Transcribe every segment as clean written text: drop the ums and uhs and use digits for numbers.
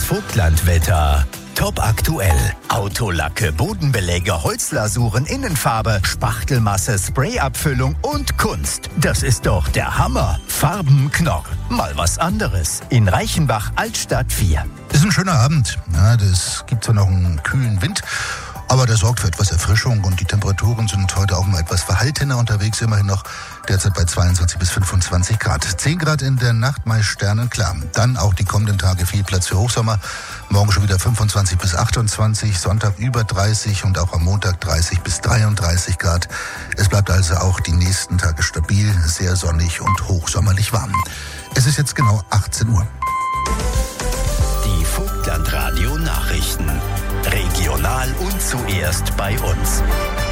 Vogtlandwetter. Top aktuell. Autolacke, Bodenbeläge, Holzlasuren, Innenfarbe, Spachtelmasse, Sprayabfüllung und Kunst. Das ist doch der Hammer. Farbenknorr. Mal was anderes. In Reichenbach, Altstadt 4. Ist ein schöner Abend. Ja, das gibt zwar noch einen kühlen Wind, aber der sorgt für etwas Erfrischung und die Temperaturen sind heute auch mal etwas verhaltener unterwegs, immerhin noch derzeit bei 22 bis 25 Grad. 10 Grad in der Nacht, meist sternenklar. Dann auch die kommenden Tage viel Platz für Hochsommer. Morgen schon wieder 25 bis 28, Sonntag über 30 und auch am Montag 30 bis 33 Grad. Es bleibt also auch die nächsten Tage stabil, sehr sonnig und hochsommerlich warm. Es ist jetzt genau 18 Uhr. Die Vogtlandradio Nachrichten. Regional und zuerst bei uns.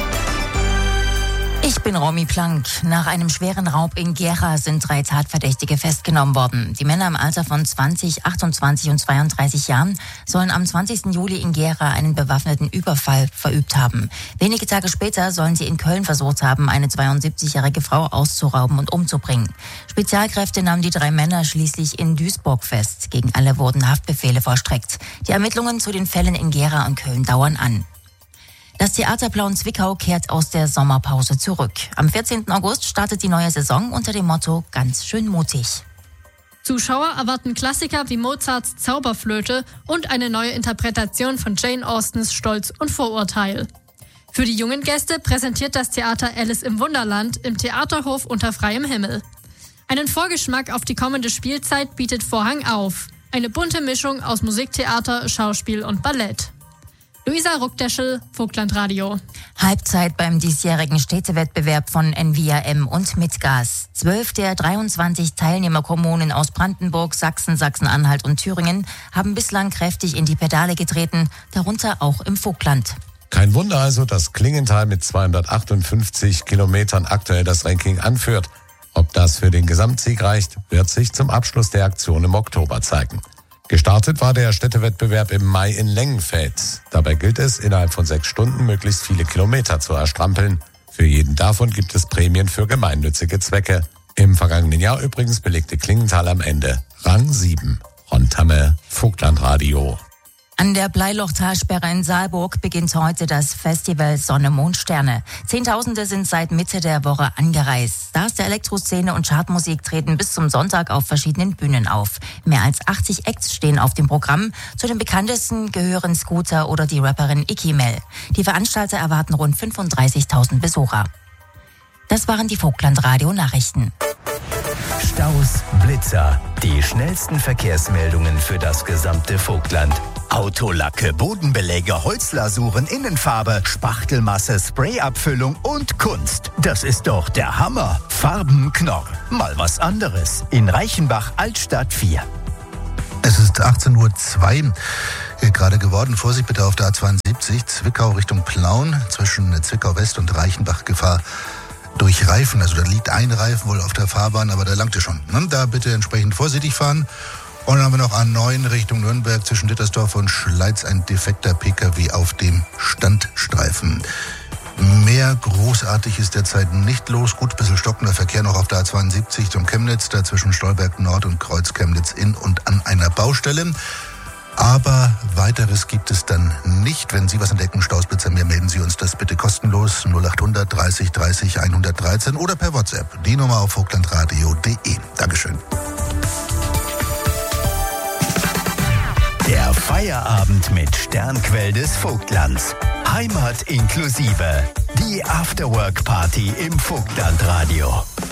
Ich bin Romy Plank. Nach einem schweren Raub in Gera sind 3 Tatverdächtige festgenommen worden. Die Männer im Alter von 20, 28 und 32 Jahren sollen am 20. Juli in Gera einen bewaffneten Überfall verübt haben. Wenige Tage später sollen sie in Köln versucht haben, eine 72-jährige Frau auszurauben und umzubringen. Spezialkräfte nahmen die 3 Männer schließlich in Duisburg fest. Gegen alle wurden Haftbefehle vollstreckt. Die Ermittlungen zu den Fällen in Gera und Köln dauern an. Das Theater Plauen-Zwickau kehrt aus der Sommerpause zurück. Am 14. August startet die neue Saison unter dem Motto »Ganz schön mutig«. Zuschauer erwarten Klassiker wie Mozarts Zauberflöte und eine neue Interpretation von Jane Austens Stolz und Vorurteil. Für die jungen Gäste präsentiert das Theater Alice im Wunderland im Theaterhof unter freiem Himmel. Einen Vorgeschmack auf die kommende Spielzeit bietet Vorhang auf. Eine bunte Mischung aus Musiktheater, Schauspiel und Ballett. Luisa Ruckdeschel, Vogtlandradio. Halbzeit beim diesjährigen Städtewettbewerb von Envia-M und Mitgas. 12 der 23 Teilnehmerkommunen aus Brandenburg, Sachsen, Sachsen-Anhalt und Thüringen haben bislang kräftig in die Pedale getreten, darunter auch im Vogtland. Kein Wunder also, dass Klingenthal mit 258 Kilometern aktuell das Ranking anführt. Ob das für den Gesamtsieg reicht, wird sich zum Abschluss der Aktion im Oktober zeigen. Gestartet war der Städtewettbewerb im Mai in Lengenfeld. Dabei gilt es, innerhalb von 6 Stunden möglichst viele Kilometer zu erstrampeln. Für jeden davon gibt es Prämien für gemeinnützige Zwecke. Im vergangenen Jahr übrigens belegte Klingenthal am Ende Rang 7. Rontamme, Vogtlandradio. An der Bleilochtalsperre in Saalburg beginnt heute das Festival Sonne, Mond, Sterne. Zehntausende sind seit Mitte der Woche angereist. Stars der Elektroszene und Chartmusik treten bis zum Sonntag auf verschiedenen Bühnen auf. Mehr als 80 Acts stehen auf dem Programm. Zu den bekanntesten gehören Scooter oder die Rapperin Ikimel. Die Veranstalter erwarten rund 35.000 Besucher. Das waren die Vogtlandradio-Nachrichten. Staus, Blitzer. Die schnellsten Verkehrsmeldungen für das gesamte Vogtland. Autolacke, Bodenbeläge, Holzlasuren, Innenfarbe, Spachtelmasse, Sprayabfüllung und Kunst. Das ist doch der Hammer. Farbenknorr. Mal was anderes. In Reichenbach, Altstadt 4. Es ist 18:02 Uhr gerade geworden. Vorsicht bitte auf der A72, Zwickau Richtung Plauen, zwischen Zwickau West und Reichenbach Gefahr durch Reifen. Also da liegt ein Reifen wohl auf der Fahrbahn, aber da langt es schon. Da bitte entsprechend vorsichtig fahren. Und dann haben wir noch A9 Richtung Nürnberg zwischen Dittersdorf und Schleiz ein defekter PKW auf dem Standstreifen. Mehr großartig ist derzeit nicht los. Gut, ein bisschen stockender Verkehr noch auf der A72 zum Chemnitz, da zwischen Stolberg Nord und Kreuz Chemnitz in und an einer Baustelle. Aber weiteres gibt es dann nicht. Wenn Sie was entdecken, Stausblitzer, mehr melden Sie uns das bitte kostenlos 0800 30 30 113 oder per WhatsApp. Die Nummer auf vogtlandradio.de. Dankeschön. Der Feierabend mit Sternquell des Vogtlands. Heimat inklusive. Die Afterwork-Party im Vogtlandradio.